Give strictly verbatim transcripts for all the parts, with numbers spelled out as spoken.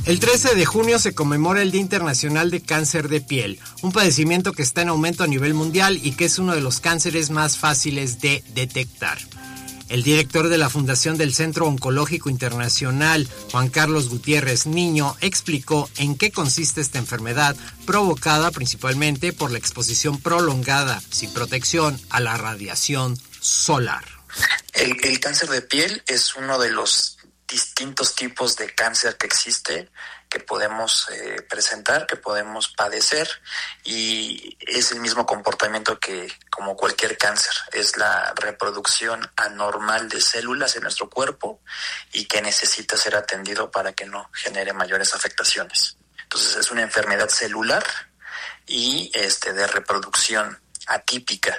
El trece de junio se conmemora el Día Internacional de Cáncer de Piel, un padecimiento que está en aumento a nivel mundial y que es uno de los cánceres más fáciles de detectar. El director de la Fundación del Centro Oncológico Internacional, Juan Carlos Gutiérrez Niño, explicó en qué consiste esta enfermedad, provocada principalmente por la exposición prolongada, sin protección, a la radiación solar. El, el cáncer de piel es uno de los distintos tipos de cáncer que existe, que podemos eh, presentar, que podemos padecer, y es el mismo comportamiento que como cualquier cáncer, es la reproducción anormal de células en nuestro cuerpo y que necesita ser atendido para que no genere mayores afectaciones. Entonces es una enfermedad celular y este de reproducción atípica.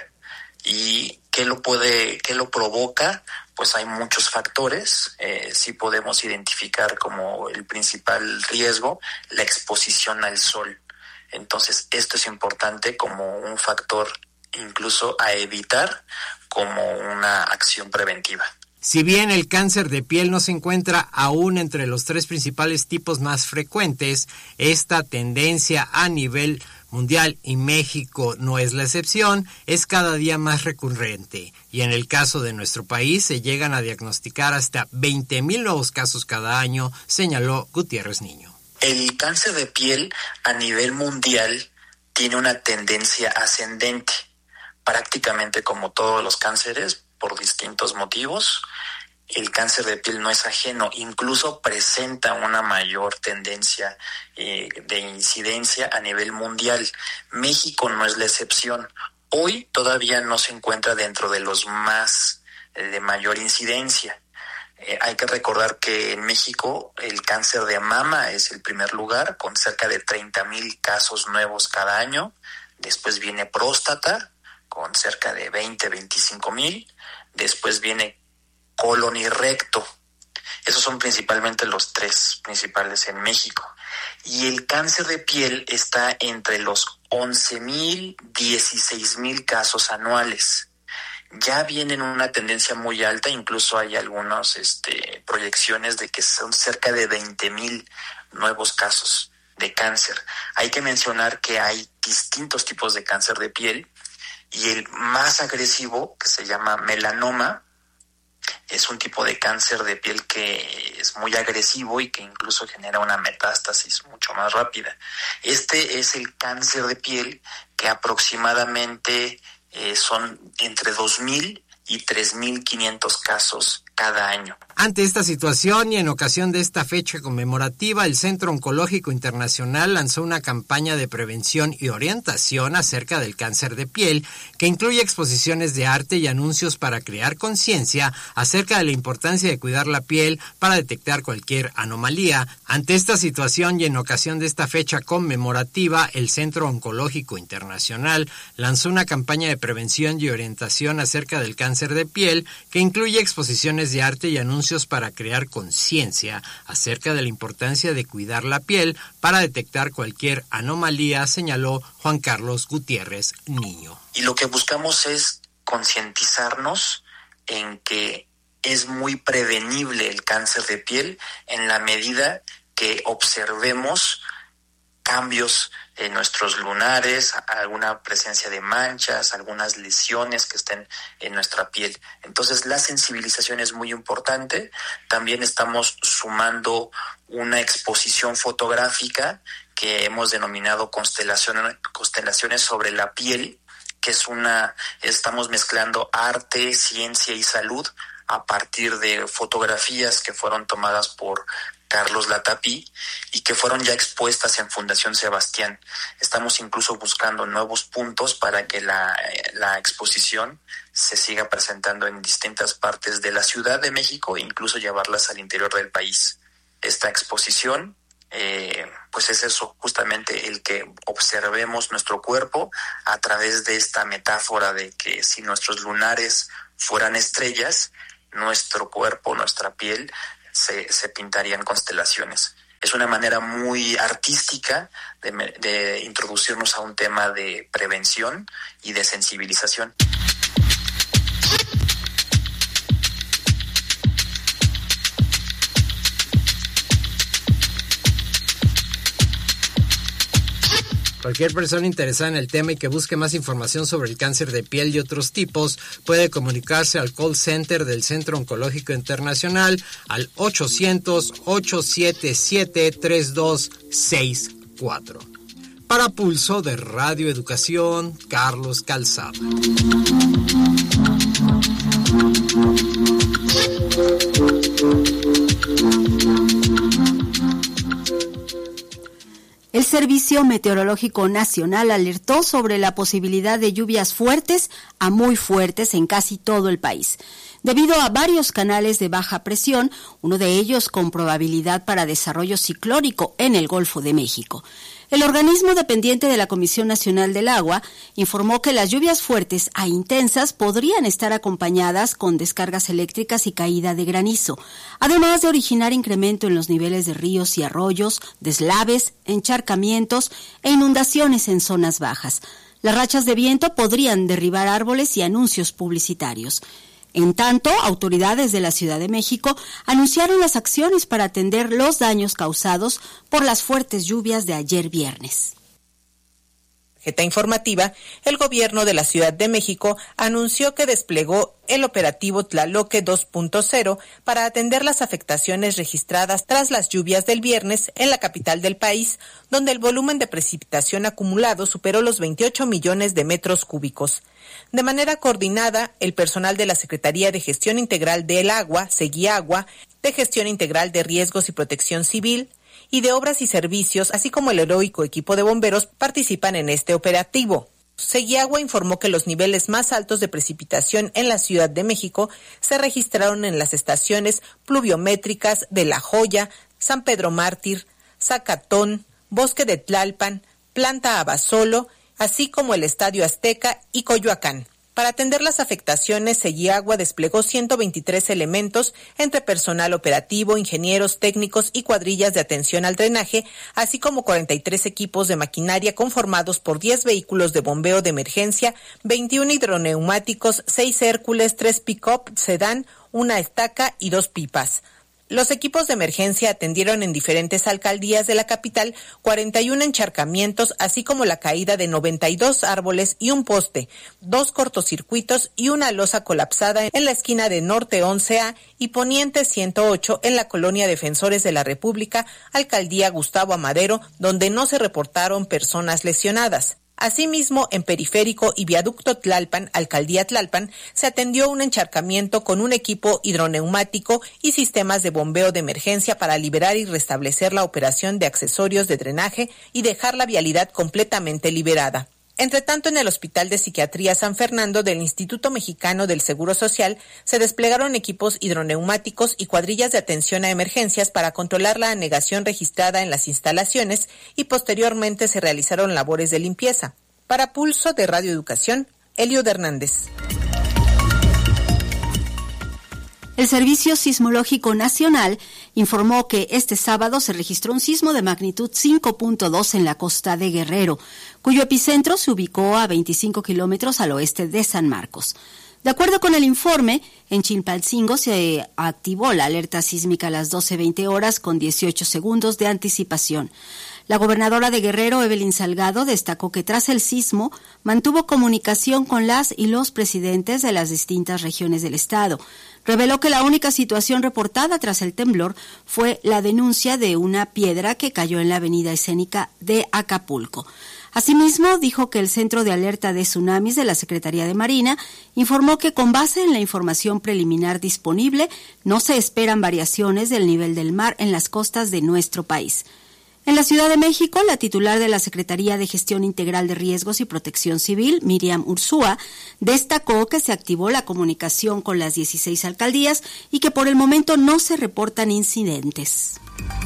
¿Y qué lo puede, qué lo provoca? Pues hay muchos factores. Eh, sí podemos identificar como el principal riesgo la exposición al sol. Entonces esto es importante como un factor incluso a evitar como una acción preventiva. Si bien el cáncer de piel no se encuentra aún entre los tres principales tipos más frecuentes, esta tendencia a nivel mundial, y México no es la excepción, es cada día más recurrente, y en el caso de nuestro país se llegan a diagnosticar hasta veinte mil nuevos casos cada año, señaló Gutiérrez Niño. El cáncer de piel a nivel mundial tiene una tendencia ascendente, prácticamente como todos los cánceres, por distintos motivos. El cáncer de piel no es ajeno, incluso presenta una mayor tendencia eh, de incidencia a nivel mundial. México no es la excepción. Hoy todavía no se encuentra dentro de los más eh, de mayor incidencia. Eh, hay que recordar que en México el cáncer de mama es el primer lugar, con cerca de treinta mil casos nuevos cada año. Después viene próstata, con cerca de veinte, veinticinco mil. Después viene colon y recto. Esos son principalmente los tres principales en México. Y el cáncer de piel está entre los once mil, dieciséis mil casos anuales. Ya viene en una tendencia muy alta, incluso hay algunas este, proyecciones de que son cerca de veinte mil nuevos casos de cáncer. Hay que mencionar que hay distintos tipos de cáncer de piel y el más agresivo, que se llama melanoma, es un tipo de cáncer de piel que es muy agresivo y que incluso genera una metástasis mucho más rápida. Este es el cáncer de piel que aproximadamente eh, son entre dos mil y tres mil quinientos casos cada año. Ante esta situación y en ocasión de esta fecha conmemorativa, el Centro Oncológico Internacional lanzó una campaña de prevención y orientación acerca del cáncer de piel que incluye exposiciones de arte y anuncios para crear conciencia acerca de la importancia de cuidar la piel para detectar cualquier anomalía. Ante esta situación y en ocasión de esta fecha conmemorativa, el Centro Oncológico Internacional lanzó una campaña de prevención y orientación acerca del cáncer de piel que incluye exposiciones de arte y anuncios para crear conciencia acerca de la importancia de cuidar la piel para detectar cualquier anomalía, señaló Juan Carlos Gutiérrez Niño. Y lo que buscamos es concientizarnos en que es muy prevenible el cáncer de piel en la medida que observemos cambios en nuestros lunares, alguna presencia de manchas, algunas lesiones que estén en nuestra piel. Entonces la sensibilización es muy importante. También estamos sumando una exposición fotográfica que hemos denominado constelaciones, constelaciones sobre la piel, que es una, estamos mezclando arte, ciencia y salud a partir de fotografías que fueron tomadas por Carlos Latapí y que fueron ya expuestas en Fundación Sebastián. Estamos incluso buscando nuevos puntos para que la, la exposición se siga presentando en distintas partes de la Ciudad de México e incluso llevarlas al interior del país. Esta exposición eh, pues es eso, justamente el que observemos nuestro cuerpo a través de esta metáfora de que si nuestros lunares fueran estrellas, nuestro cuerpo, nuestra piel Se, se pintarían constelaciones. Es una manera muy artística de, de introducirnos a un tema de prevención y de sensibilización. Cualquier persona interesada en el tema y que busque más información sobre el cáncer de piel y otros tipos puede comunicarse al call center del Centro Oncológico Internacional al ochocientos, ochocientos setenta y siete, treinta y dos sesenta y cuatro. Para Pulso de Radio Educación, Carlos Calzada. El Servicio Meteorológico Nacional alertó sobre la posibilidad de lluvias fuertes a muy fuertes en casi todo el país, debido a varios canales de baja presión, uno de ellos con probabilidad para desarrollo ciclónico en el Golfo de México. El organismo dependiente de la Comisión Nacional del Agua informó que las lluvias fuertes a intensas podrían estar acompañadas con descargas eléctricas y caída de granizo, además de originar incremento en los niveles de ríos y arroyos, deslaves, encharcamientos e inundaciones en zonas bajas. Las rachas de viento podrían derribar árboles y anuncios publicitarios. En tanto, autoridades de la Ciudad de México anunciaron las acciones para atender los daños causados por las fuertes lluvias de ayer viernes. Tarjeta informativa, el gobierno de la Ciudad de México anunció que desplegó el operativo Tlaloque dos punto cero para atender las afectaciones registradas tras las lluvias del viernes en la capital del país, donde el volumen de precipitación acumulado superó los veintiocho millones de metros cúbicos. De manera coordinada, el personal de la Secretaría de Gestión Integral del Agua, Seguiagua, de Gestión Integral de Riesgos y Protección Civil, y de Obras y Servicios, así como el heroico equipo de bomberos, participan en este operativo. Seguiagua informó que los niveles más altos de precipitación en la Ciudad de México se registraron en las estaciones pluviométricas de La Joya, San Pedro Mártir, Zacatón, Bosque de Tlalpan, Planta Abasolo, así como el Estadio Azteca y Coyoacán. Para atender las afectaciones, Seguiagua desplegó ciento veintitrés elementos entre personal operativo, ingenieros, técnicos y cuadrillas de atención al drenaje, así como cuarenta y tres equipos de maquinaria conformados por diez vehículos de bombeo de emergencia, veintiún hidroneumáticos, seis Hércules, tres pick-up sedán, una estaca y dos pipas. Los equipos de emergencia atendieron en diferentes alcaldías de la capital cuarenta y uno encharcamientos, así como la caída de noventa y dos árboles y un poste, dos cortocircuitos y una losa colapsada en la esquina de Norte once A y Poniente ciento ocho en la colonia Defensores de la República, alcaldía Gustavo Amadero, donde no se reportaron personas lesionadas. Asimismo, en Periférico y Viaducto Tlalpan, Alcaldía Tlalpan, se atendió un encharcamiento con un equipo hidroneumático y sistemas de bombeo de emergencia para liberar y restablecer la operación de accesorios de drenaje y dejar la vialidad completamente liberada. Entre tanto, en el Hospital de Psiquiatría San Fernando del Instituto Mexicano del Seguro Social se desplegaron equipos hidroneumáticos y cuadrillas de atención a emergencias para controlar la anegación registrada en las instalaciones y posteriormente se realizaron labores de limpieza. Para Pulso de Radio Educación, Eliud Hernández. El Servicio Sismológico Nacional informó que este sábado se registró un sismo de magnitud cinco punto dos en la costa de Guerrero, cuyo epicentro se ubicó a veinticinco kilómetros al oeste de San Marcos. De acuerdo con el informe, en Chilpancingo se activó la alerta sísmica a las doce veinte horas con dieciocho segundos de anticipación. La gobernadora de Guerrero, Evelyn Salgado, destacó que tras el sismo mantuvo comunicación con las y los presidentes de las distintas regiones del estado. Reveló que la única situación reportada tras el temblor fue la denuncia de una piedra que cayó en la avenida escénica de Acapulco. Asimismo, dijo que el Centro de Alerta de Tsunamis de la Secretaría de Marina informó que con base en la información preliminar disponible, no se esperan variaciones del nivel del mar en las costas de nuestro país. En la Ciudad de México, la titular de la Secretaría de Gestión Integral de Riesgos y Protección Civil, Miriam Ursúa, destacó que se activó la comunicación con las dieciséis alcaldías y que por el momento no se reportan incidentes.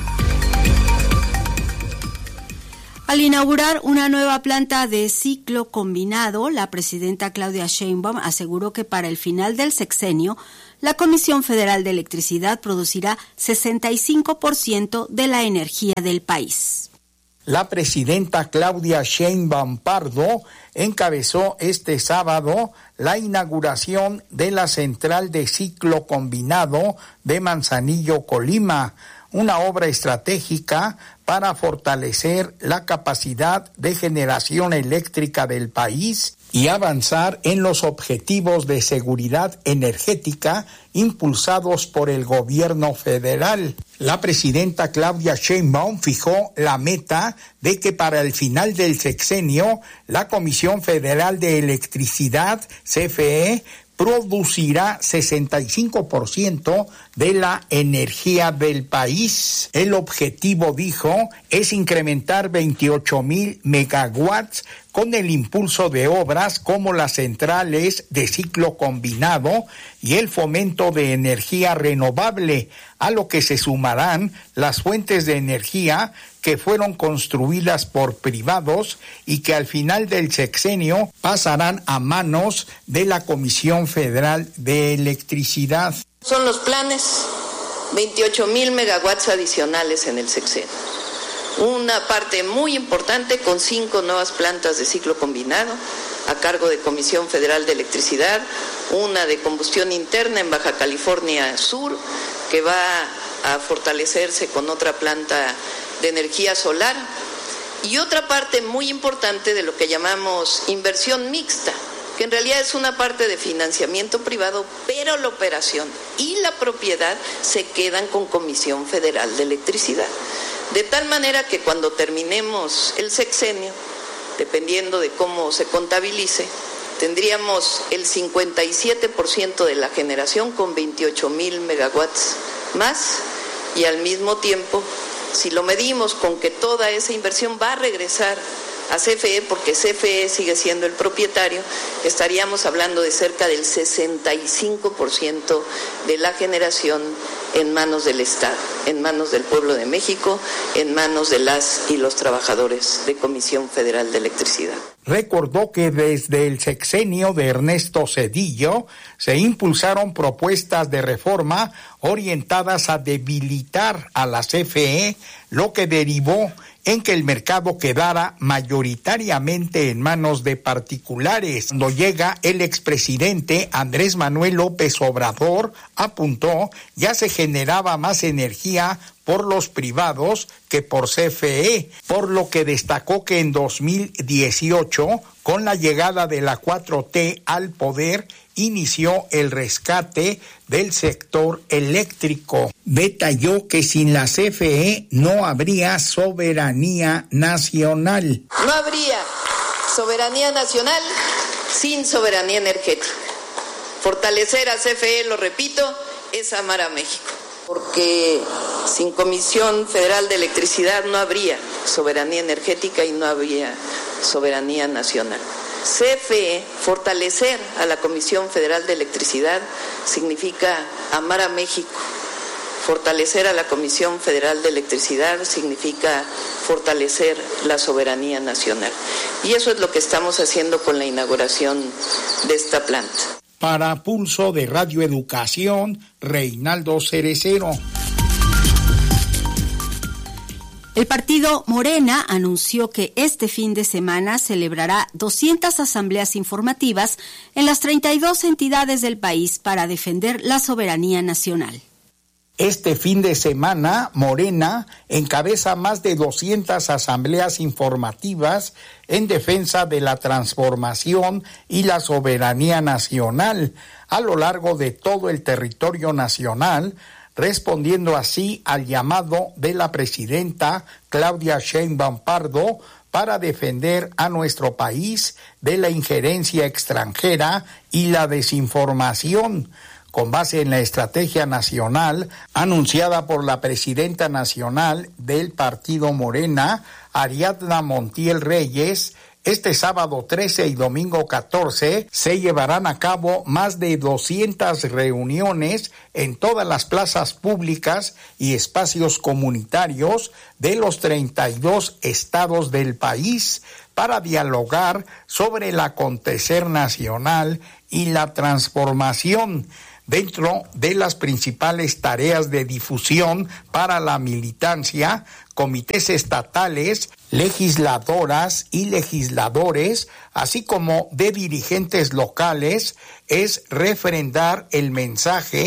Al inaugurar una nueva planta de ciclo combinado, la presidenta Claudia Sheinbaum aseguró que para el final del sexenio, la Comisión Federal de Electricidad producirá sesenta y cinco por ciento de la energía del país. La presidenta Claudia Sheinbaum Pardo encabezó este sábado la inauguración de la central de ciclo combinado de Manzanillo, Colima, una obra estratégica para fortalecer la capacidad de generación eléctrica del país y avanzar en los objetivos de seguridad energética impulsados por el gobierno federal. La presidenta Claudia Sheinbaum fijó la meta de que para el final del sexenio la Comisión Federal de Electricidad, C F E, producirá sesenta y cinco por ciento de la energía del país. El objetivo, dijo, es incrementar veintiocho mil megawatts con el impulso de obras como las centrales de ciclo combinado y el fomento de energía renovable, a lo que se sumarán las fuentes de energía que fueron construidas por privados y que al final del sexenio pasarán a manos de la Comisión Federal de Electricidad. Son los planes, veintiocho mil megawatts adicionales en el sexenio. Una parte muy importante con cinco nuevas plantas de ciclo combinado a cargo de Comisión Federal de Electricidad, una de combustión interna en Baja California Sur, que va a fortalecerse con otra planta de energía solar, y otra parte muy importante de lo que llamamos inversión mixta, que en realidad es una parte de financiamiento privado, pero la operación y la propiedad se quedan con Comisión Federal de Electricidad. De tal manera que cuando terminemos el sexenio, dependiendo de cómo se contabilice, tendríamos el cincuenta y siete por ciento de la generación con veintiocho mil megawatts más, y al mismo tiempo, si lo medimos con que toda esa inversión va a regresar a C F E, porque C F E sigue siendo el propietario, estaríamos hablando de cerca del sesenta y cinco por ciento de la generación en manos del Estado, en manos del pueblo de México, en manos de las y los trabajadores de Comisión Federal de Electricidad. Recordó que desde el sexenio de Ernesto Zedillo se impulsaron propuestas de reforma orientadas a debilitar a la C F E, lo que derivó en que el mercado quedara mayoritariamente en manos de particulares. Cuando llega el expresidente Andrés Manuel López Obrador, apuntó, ya se generaba más energía por los privados que por C F E, por lo que destacó que en dos mil dieciocho, con la llegada de la cuatro T al poder, inició el rescate del sector eléctrico. Detalló que sin la C F E no habría soberanía nacional. No habría soberanía nacional sin soberanía energética. Fortalecer a C F E, lo repito, es amar a México, porque sin Comisión Federal de Electricidad no habría soberanía energética y no habría soberanía nacional. C F E, fortalecer a la Comisión Federal de Electricidad significa amar a México. Fortalecer a la Comisión Federal de Electricidad significa fortalecer la soberanía nacional. Y eso es lo que estamos haciendo con la inauguración de esta planta. Para Pulso de Radio Educación, Reinaldo Cerecero. El partido Morena anunció que este fin de semana celebrará doscientas asambleas informativas en las treinta y dos entidades del país para defender la soberanía nacional. Este fin de semana, Morena encabeza más de doscientas asambleas informativas en defensa de la transformación y la soberanía nacional a lo largo de todo el territorio nacional, respondiendo así al llamado de la presidenta Claudia Sheinbaum Pardo para defender a nuestro país de la injerencia extranjera y la desinformación, con base en la estrategia nacional anunciada por la presidenta nacional del partido Morena, Ariadna Montiel Reyes. Este sábado trece y domingo catorce se llevarán a cabo más de doscientas reuniones en todas las plazas públicas y espacios comunitarios de los treinta y dos estados del país para dialogar sobre el acontecer nacional y la transformación. Dentro de las principales tareas de difusión para la militancia, comités estatales, legisladoras y legisladores, así como de dirigentes locales, es refrendar el mensaje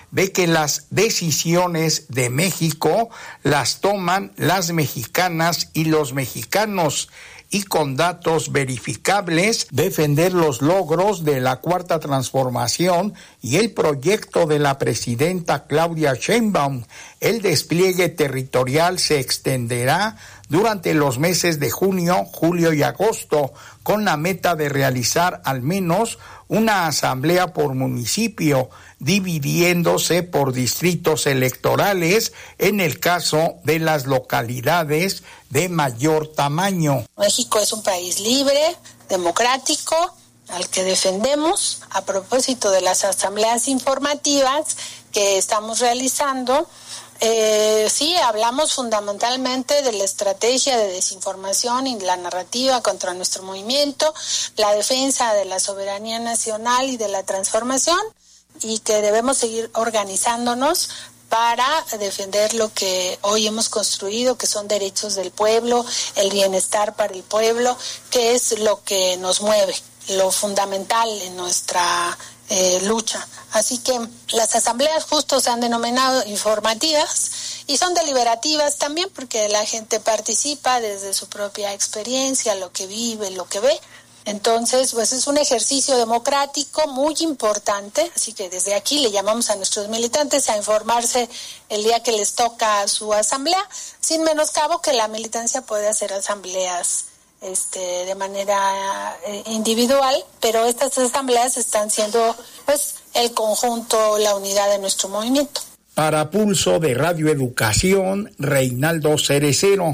ve que las decisiones de México las toman las mexicanas y los mexicanos, y con datos verificables defender los logros de la Cuarta Transformación y el proyecto de la presidenta Claudia Sheinbaum. El despliegue territorial se extenderá durante los meses de junio, julio y agosto, con la meta de realizar al menos una asamblea por municipio, dividiéndose por distritos electorales en el caso de las localidades de mayor tamaño. México es un país libre, democrático, al que defendemos. A propósito de las asambleas informativas que estamos realizando, Eh, sí, hablamos fundamentalmente de la estrategia de desinformación y la narrativa contra nuestro movimiento, la defensa de la soberanía nacional y de la transformación, y que debemos seguir organizándonos para defender lo que hoy hemos construido, que son derechos del pueblo, el bienestar para el pueblo, que es lo que nos mueve, lo fundamental en nuestra Eh, lucha. Así que las asambleas justo se han denominado informativas y son deliberativas también, porque la gente participa desde su propia experiencia, lo que vive, lo que ve. Entonces, pues es un ejercicio democrático muy importante, así que desde aquí le llamamos a nuestros militantes a informarse el día que les toca su asamblea, sin menoscabo que la militancia puede hacer asambleas Este, de manera eh, individual, pero estas asambleas están siendo pues el conjunto, la unidad de nuestro movimiento. Para Pulso de Radio Educación, Reinaldo Cerecero.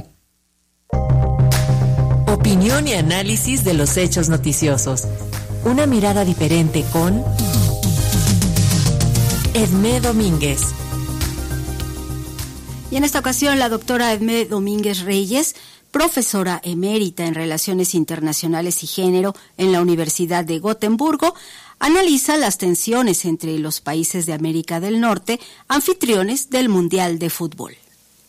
Opinión y análisis de los hechos noticiosos. Una mirada diferente con Edmé Domínguez. Y en esta ocasión la doctora Edmé Domínguez Reyes, profesora emérita en Relaciones Internacionales y Género en la Universidad de Gotemburgo, analiza las tensiones entre los países de América del Norte, anfitriones del Mundial de Fútbol.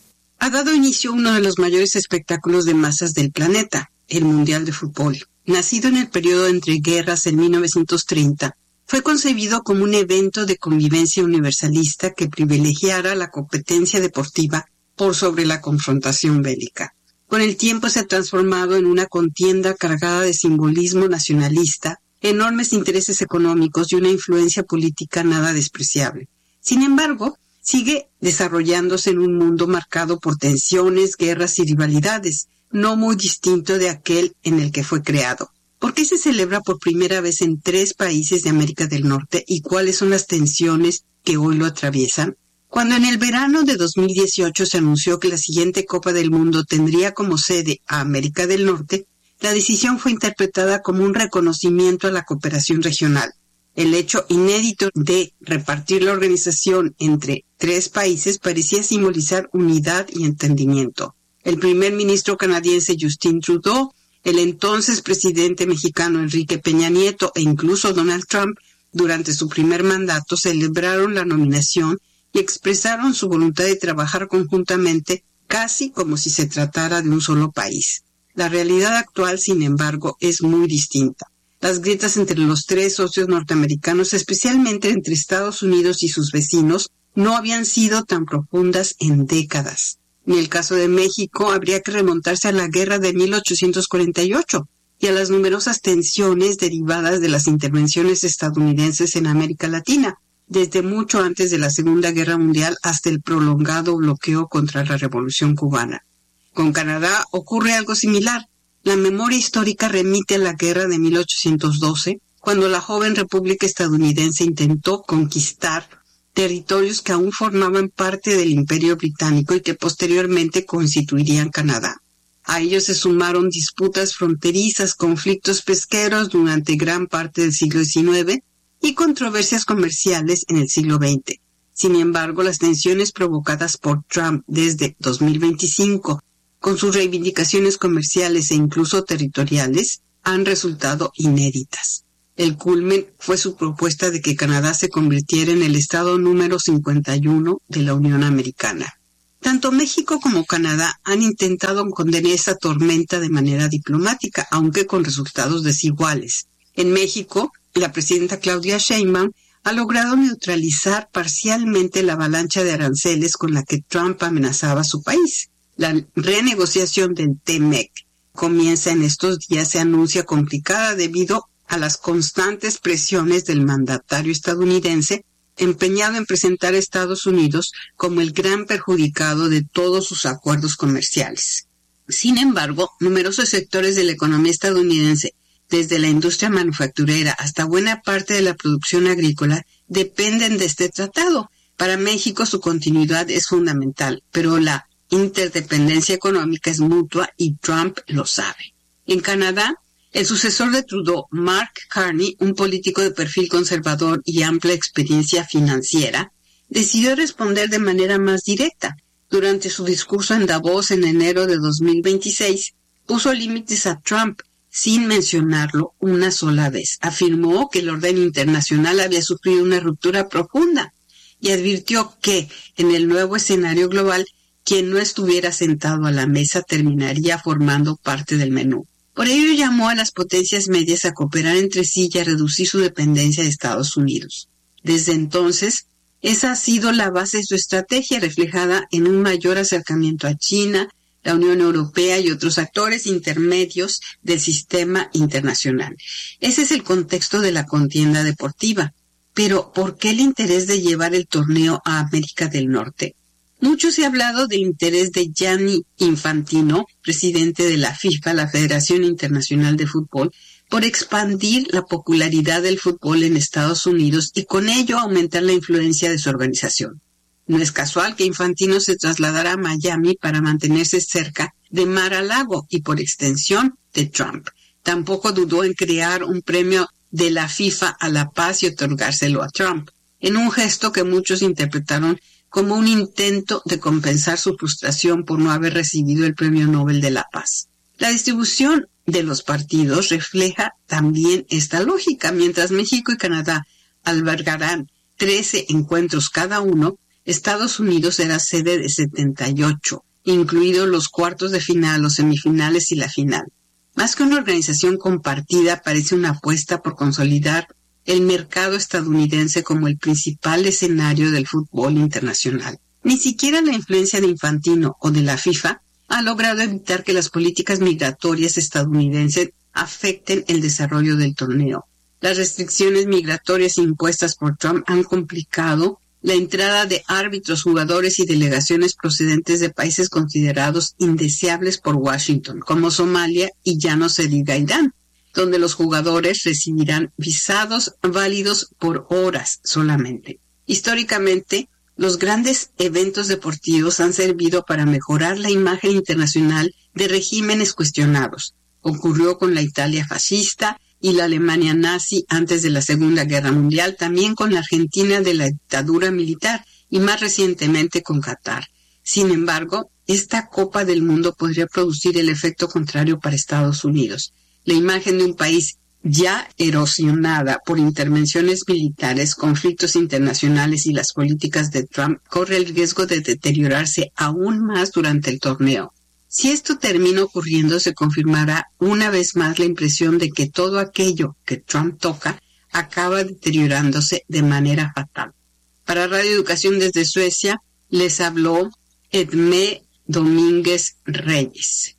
Ha dado inicio uno de los mayores espectáculos de masas del planeta, el Mundial de Fútbol. Nacido en el periodo entre guerras en mil novecientos treinta, fue concebido como un evento de convivencia universalista que privilegiara la competencia deportiva por sobre la confrontación bélica. Con el tiempo se ha transformado en una contienda cargada de simbolismo nacionalista, enormes intereses económicos y una influencia política nada despreciable. Sin embargo, sigue desarrollándose en un mundo marcado por tensiones, guerras y rivalidades, no muy distinto de aquel en el que fue creado. ¿Por qué se celebra por primera vez en tres países de América del Norte y cuáles son las tensiones que hoy lo atraviesan? Cuando en el verano de dos mil dieciocho se anunció que la siguiente Copa del Mundo tendría como sede a América del Norte, la decisión fue interpretada como un reconocimiento a la cooperación regional. El hecho inédito de repartir la organización entre tres países parecía simbolizar unidad y entendimiento. El primer ministro canadiense Justin Trudeau, el entonces presidente mexicano Enrique Peña Nieto e incluso Donald Trump, durante su primer mandato, celebraron la nominación y expresaron su voluntad de trabajar conjuntamente, casi como si se tratara de un solo país. La realidad actual, sin embargo, es muy distinta. Las grietas entre los tres socios norteamericanos, especialmente entre Estados Unidos y sus vecinos, no habían sido tan profundas en décadas. En el caso de México, habría que remontarse a la guerra de mil ochocientos cuarenta y ocho y a las numerosas tensiones derivadas de las intervenciones estadounidenses en América Latina, desde mucho antes de la Segunda Guerra Mundial hasta el prolongado bloqueo contra la Revolución Cubana. Con Canadá ocurre algo similar. La memoria histórica remite a la guerra de mil ochocientos doce, cuando la joven República estadounidense intentó conquistar territorios que aún formaban parte del Imperio Británico y que posteriormente constituirían Canadá. A ellos se sumaron disputas fronterizas, conflictos pesqueros durante gran parte del siglo diecinueve, y controversias comerciales en el siglo veinte. Sin embargo, las tensiones provocadas por Trump desde dos mil veinticinco, con sus reivindicaciones comerciales e incluso territoriales, han resultado inéditas. El culmen fue su propuesta de que Canadá se convirtiera en el estado número cincuenta y uno de la Unión Americana. Tanto México como Canadá han intentado contener esa tormenta de manera diplomática, aunque con resultados desiguales. En México, la presidenta Claudia Sheinbaum ha logrado neutralizar parcialmente la avalancha de aranceles con la que Trump amenazaba a su país. La renegociación del T M E C comienza en estos días, se anuncia complicada debido a las constantes presiones del mandatario estadounidense empeñado en presentar a Estados Unidos como el gran perjudicado de todos sus acuerdos comerciales. Sin embargo, numerosos sectores de la economía estadounidense, desde la industria manufacturera hasta buena parte de la producción agrícola, dependen de este tratado. Para México su continuidad es fundamental, pero la interdependencia económica es mutua y Trump lo sabe. En Canadá, el sucesor de Trudeau, Mark Carney, un político de perfil conservador y amplia experiencia financiera, decidió responder de manera más directa. Durante su discurso en Davos en enero de dos mil veintiséis, puso límites a Trump sin mencionarlo una sola vez. Afirmó que el orden internacional había sufrido una ruptura profunda y advirtió que, en el nuevo escenario global, quien no estuviera sentado a la mesa terminaría formando parte del menú. Por ello llamó a las potencias medias a cooperar entre sí y a reducir su dependencia de Estados Unidos. Desde entonces, esa ha sido la base de su estrategia, reflejada en un mayor acercamiento a China, la Unión Europea y otros actores intermedios del sistema internacional. Ese es el contexto de la contienda deportiva. Pero, ¿por qué el interés de llevar el torneo a América del Norte? Mucho se ha hablado del interés de Gianni Infantino, presidente de la FIFA, la Federación Internacional de Fútbol, por expandir la popularidad del fútbol en Estados Unidos y con ello aumentar la influencia de su organización. No es casual que Infantino se trasladara a Miami para mantenerse cerca de Mar-a-Lago y, por extensión, de Trump. Tampoco dudó en crear un premio de la FIFA a la paz y otorgárselo a Trump, en un gesto que muchos interpretaron como un intento de compensar su frustración por no haber recibido el Premio Nobel de la Paz. La distribución de los partidos refleja también esta lógica. Mientras México y Canadá albergarán trece encuentros cada uno, Estados Unidos será sede de setenta y ocho, incluidos los cuartos de final, los semifinales y la final. Más que una organización compartida, parece una apuesta por consolidar el mercado estadounidense como el principal escenario del fútbol internacional. Ni siquiera la influencia de Infantino o de la FIFA ha logrado evitar que las políticas migratorias estadounidenses afecten el desarrollo del torneo. Las restricciones migratorias impuestas por Trump han complicado la entrada de árbitros, jugadores y delegaciones procedentes de países considerados indeseables por Washington, como Somalia y ya no se diga Irán, donde los jugadores recibirán visados válidos por horas solamente. Históricamente, los grandes eventos deportivos han servido para mejorar la imagen internacional de regímenes cuestionados. Ocurrió con la Italia fascista y la Alemania nazi antes de la Segunda Guerra Mundial, también con la Argentina de la dictadura militar y más recientemente con Qatar. Sin embargo, esta Copa del Mundo podría producir el efecto contrario para Estados Unidos. La imagen de un país ya erosionada por intervenciones militares, conflictos internacionales y las políticas de Trump corre el riesgo de deteriorarse aún más durante el torneo. Si esto termina ocurriendo, se confirmará una vez más la impresión de que todo aquello que Trump toca acaba deteriorándose de manera fatal. Para Radio Educación desde Suecia, les habló Edmé Domínguez Reyes.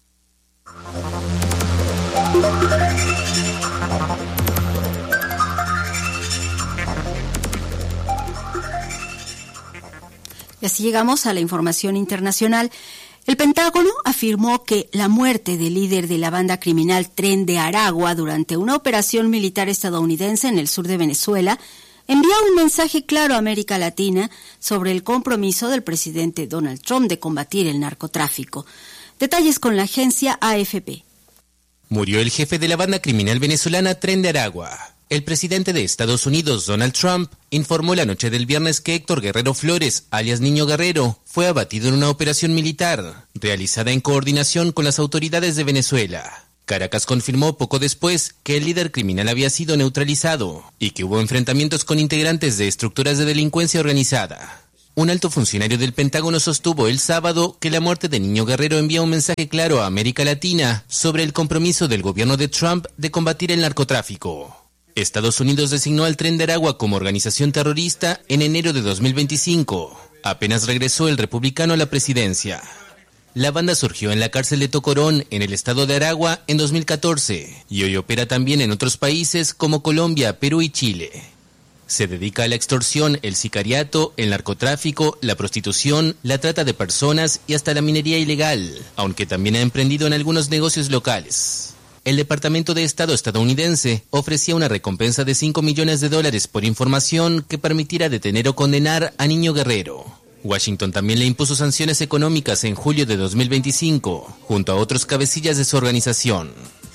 Y así llegamos a la información internacional. El Pentágono afirmó que la muerte del líder de la banda criminal Tren de Aragua durante una operación militar estadounidense en el sur de Venezuela envía un mensaje claro a América Latina sobre el compromiso del presidente Donald Trump de combatir el narcotráfico. Detalles con la agencia A F P. Murió el jefe de la banda criminal venezolana Tren de Aragua. El presidente de Estados Unidos, Donald Trump, informó la noche del viernes que Héctor Guerrero Flores, alias Niño Guerrero, fue abatido en una operación militar, realizada en coordinación con las autoridades de Venezuela. Caracas confirmó poco después que el líder criminal había sido neutralizado y que hubo enfrentamientos con integrantes de estructuras de delincuencia organizada. Un alto funcionario del Pentágono sostuvo el sábado que la muerte de Niño Guerrero envía un mensaje claro a América Latina sobre el compromiso del gobierno de Trump de combatir el narcotráfico. Estados Unidos designó al Tren de Aragua como organización terrorista en enero de dos mil veinticinco. Apenas regresó el republicano a la presidencia. La banda surgió en la cárcel de Tocorón, en el estado de Aragua, en dos mil catorce, y hoy opera también en otros países como Colombia, Perú y Chile. Se dedica a la extorsión, el sicariato, el narcotráfico, la prostitución, la trata de personas y hasta la minería ilegal, aunque también ha emprendido en algunos negocios locales. El Departamento de Estado estadounidense ofrecía una recompensa de cinco millones de dólares por información que permitiera detener o condenar a Niño Guerrero. Washington también le impuso sanciones económicas en julio de dos mil veinticinco, junto a otros cabecillas de su organización.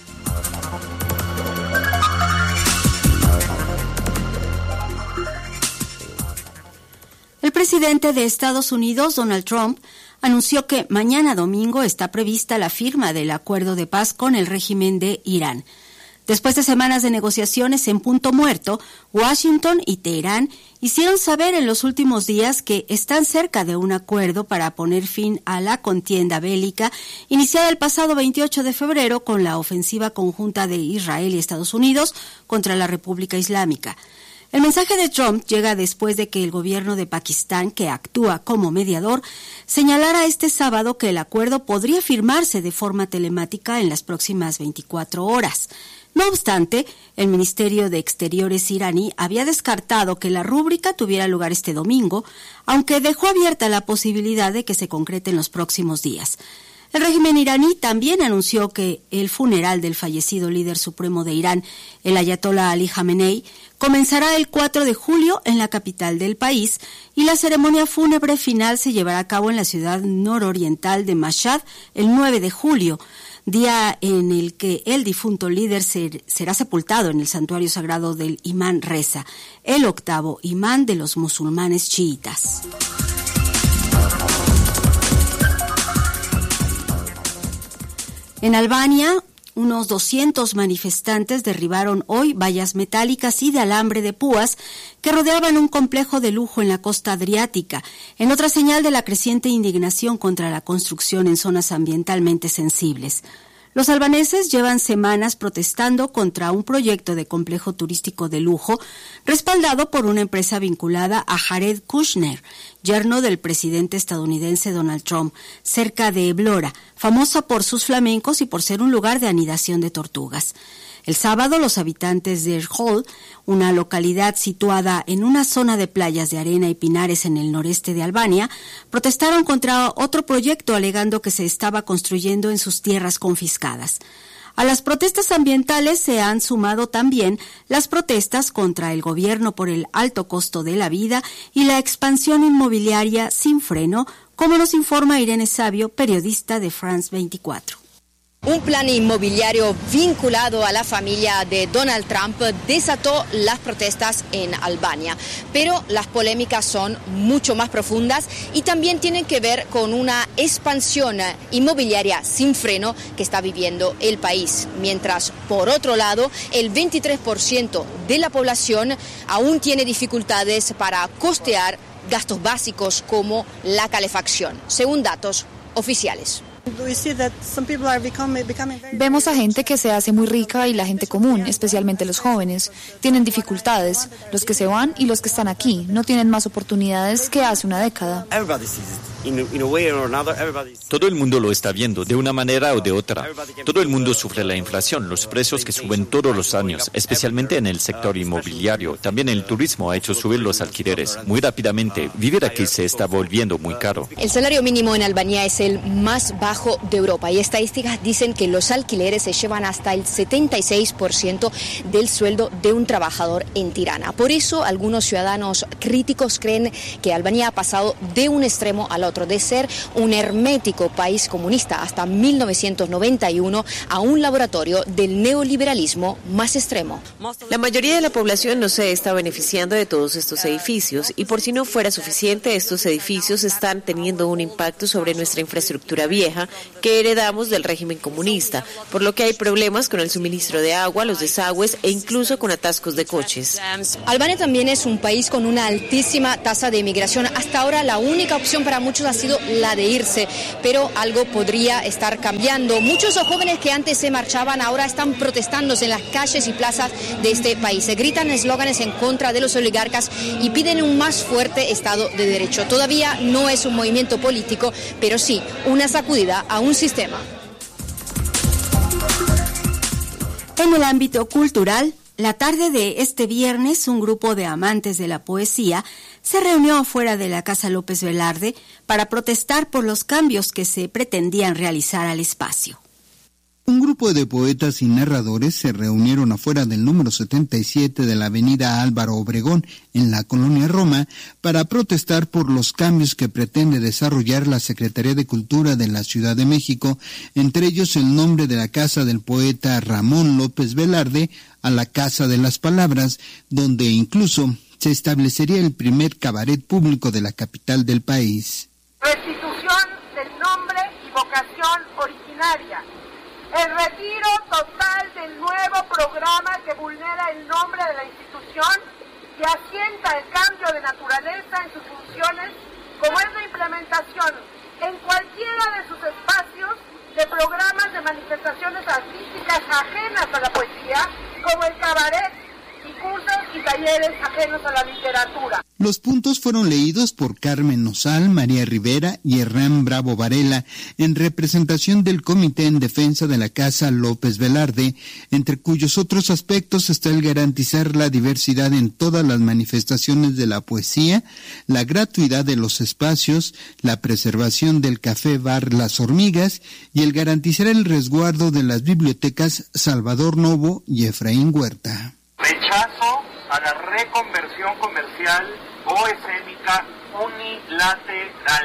El presidente de Estados Unidos, Donald Trump, anunció que mañana domingo está prevista la firma del acuerdo de paz con el régimen de Irán. Después de semanas de negociaciones en punto muerto, Washington y Teherán hicieron saber en los últimos días que están cerca de un acuerdo para poner fin a la contienda bélica iniciada el pasado veintiocho de febrero con la ofensiva conjunta de Israel y Estados Unidos contra la República Islámica. El mensaje de Trump llega después de que el gobierno de Pakistán, que actúa como mediador, señalara este sábado que el acuerdo podría firmarse de forma telemática en las próximas veinticuatro horas. No obstante, el Ministerio de Exteriores iraní había descartado que la rúbrica tuviera lugar este domingo, aunque dejó abierta la posibilidad de que se concrete en los próximos días. El régimen iraní también anunció que el funeral del fallecido líder supremo de Irán, el ayatolá Ali Jamenei, comenzará el cuatro de julio en la capital del país y la ceremonia fúnebre final se llevará a cabo en la ciudad nororiental de Mashhad el nueve de julio, día en el que el difunto líder ser, será sepultado en el santuario sagrado del Imán Reza, el octavo imán de los musulmanes chiitas. En Albania, unos doscientos manifestantes derribaron hoy vallas metálicas y de alambre de púas que rodeaban un complejo de lujo en la costa adriática, en otra señal de la creciente indignación contra la construcción en zonas ambientalmente sensibles. Los albaneses llevan semanas protestando contra un proyecto de complejo turístico de lujo respaldado por una empresa vinculada a Jared Kushner, yerno del presidente estadounidense Donald Trump, cerca de Vlora, famosa por sus flamencos y por ser un lugar de anidación de tortugas. El sábado, los habitantes de Erhol, una localidad situada en una zona de playas de arena y pinares en el noreste de Albania, protestaron contra otro proyecto alegando que se estaba construyendo en sus tierras confiscadas. A las protestas ambientales se han sumado también las protestas contra el gobierno por el alto costo de la vida y la expansión inmobiliaria sin freno, como nos informa Irene Savio, periodista de France veinticuatro. Un plan inmobiliario vinculado a la familia de Donald Trump desató las protestas en Albania, pero las polémicas son mucho más profundas y también tienen que ver con una expansión inmobiliaria sin freno que está viviendo el país, mientras por otro lado el veintitrés por ciento de la población aún tiene dificultades para costear gastos básicos como la calefacción, según datos oficiales. Vemos a gente que se hace muy rica y la gente común, especialmente los jóvenes, tienen dificultades. Los que se van y los que están aquí no tienen más oportunidades que hace una década. Todo el mundo lo está viendo, de una manera o de otra. Todo el mundo sufre la inflación, los precios que suben todos los años, especialmente en el sector inmobiliario. También el turismo ha hecho subir los alquileres muy rápidamente. Vivir aquí se está volviendo muy caro. El salario mínimo en Albania es el más bajo de Europa y estadísticas dicen que los alquileres se llevan hasta el setenta y seis por ciento del sueldo de un trabajador en Tirana. Por eso algunos ciudadanos críticos creen que Albania ha pasado de un extremo al otro, de ser un hermético país comunista hasta mil novecientos noventa y uno a un laboratorio del neoliberalismo más extremo. La mayoría de la población no se está beneficiando de todos estos edificios y por si no fuera suficiente, estos edificios están teniendo un impacto sobre nuestra infraestructura vieja que heredamos del régimen comunista, por lo que hay problemas con el suministro de agua, los desagües e incluso con atascos de coches. Albania también es un país con una altísima tasa de inmigración. Hasta ahora la única opción para muchos muchos ha sido la de irse, pero algo podría estar cambiando. Muchos jóvenes que antes se marchaban ahora están protestando en las calles y plazas de este país. Se gritan eslóganes en contra de los oligarcas y piden un más fuerte Estado de Derecho. Todavía no es un movimiento político, pero sí una sacudida a un sistema. En el ámbito cultural, la tarde de este viernes, un grupo de amantes de la poesía se reunió afuera de la Casa López Velarde para protestar por los cambios que se pretendían realizar al espacio. Un grupo de poetas y narradores se reunieron afuera del número setenta y siete de la avenida Álvaro Obregón, en la colonia Roma, para protestar por los cambios que pretende desarrollar la Secretaría de Cultura de la Ciudad de México, entre ellos el nombre de la casa del poeta Ramón López Velarde a la Casa de las Palabras, donde incluso se establecería el primer cabaret público de la capital del país. Restitución del nombre y vocación originaria. El retiro total del nuevo programa que vulnera el nombre de la institución y asienta el cambio de naturaleza en sus funciones, como es la implementación en cualquiera de sus espacios de programas de manifestaciones artísticas ajenas a la poesía, como el cabaret, y cursos y talleres ajenos a la literatura. Los puntos fueron leídos por Carmen Nosal, María Rivera y Hernán Bravo Varela, en representación del Comité en Defensa de la Casa López Velarde, entre cuyos otros aspectos está el garantizar la diversidad en todas las manifestaciones de la poesía, la gratuidad de los espacios, la preservación del café bar Las Hormigas y el garantizar el resguardo de las bibliotecas Salvador Novo y Efraín Huerta. Rechazo a la reconversión comercial o escénica unilateral.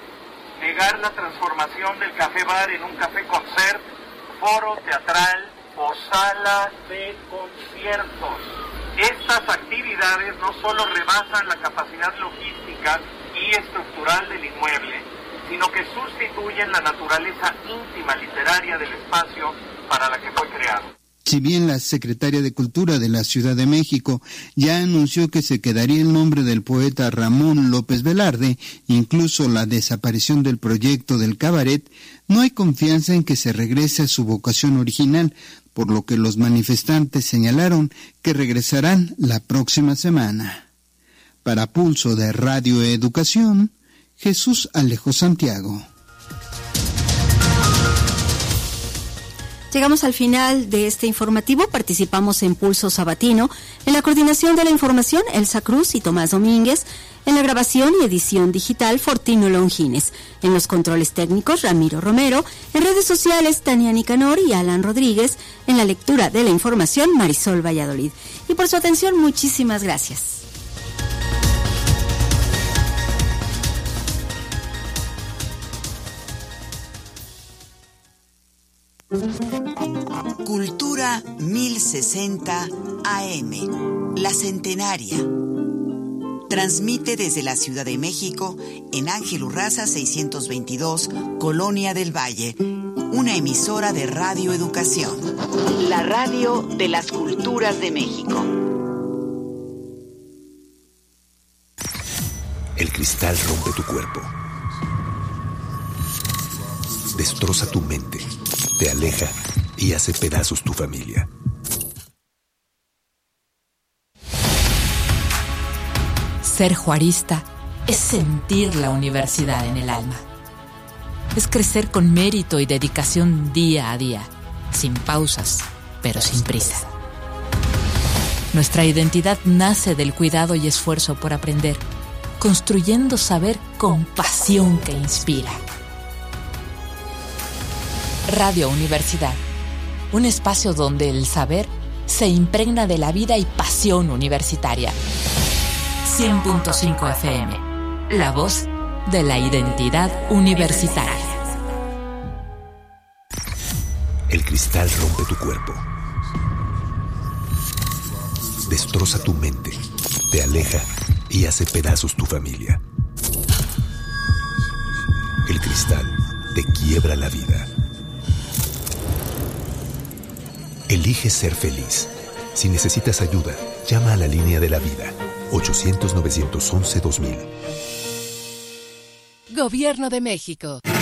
Negar la transformación del café bar en un café concert, foro teatral o sala de conciertos. Estas actividades no solo rebasan la capacidad logística y estructural del inmueble, sino que sustituyen la naturaleza íntima literaria del espacio para la que fue creado. Si bien la secretaria de Cultura de la Ciudad de México ya anunció que se quedaría el nombre del poeta Ramón López Velarde, incluso la desaparición del proyecto del cabaret, no hay confianza en que se regrese a su vocación original, por lo que los manifestantes señalaron que regresarán la próxima semana. Para Pulso de Radio Educación, Jesús Alejo Santiago. Llegamos al final de este informativo. Participamos en Pulso Sabatino. En la coordinación de la información, Elsa Cruz y Tomás Domínguez. En la grabación y edición digital, Fortino Longines. En los controles técnicos, Ramiro Romero. En redes sociales, Tania Nicanor y Alan Rodríguez. En la lectura de la información, Marisol Valladolid. Y por su atención, muchísimas gracias. Cultura mil sesenta A M, La Centenaria. Transmite desde la Ciudad de México en Ángel Urraza seiscientos veintidós, Colonia del Valle, una emisora de Radio Educación. La radio de las culturas de México. El cristal rompe tu cuerpo, destroza tu mente, te aleja y hace pedazos tu familia. Ser juarista es sentir la universidad en el alma. Es crecer con mérito y dedicación día a día, sin pausas, pero sin prisa. Nuestra identidad nace del cuidado y esfuerzo por aprender, construyendo saber con pasión que inspira. Radio Universidad, un espacio donde el saber se impregna de la vida y pasión universitaria. cien punto cinco F M, la voz de la identidad universitaria. El cristal rompe tu cuerpo, destroza tu mente, te aleja y hace pedazos tu familia. El cristal te quiebra la vida. Elige ser feliz. Si necesitas ayuda, llama a la línea de la vida, ochocientos, novecientos once, dos mil. Gobierno de México.